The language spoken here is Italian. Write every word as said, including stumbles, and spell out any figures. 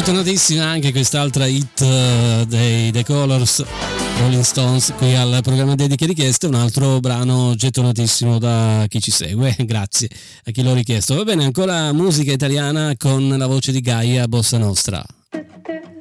Gettonatissima anche quest'altra hit uh, dei The Colors, Rolling Stones, qui al programma Dediche Richieste, un altro brano gettonatissimo da chi ci segue, grazie a chi l'ho richiesto. Va bene, ancora musica italiana con la voce di Gaia Bossa Nostra.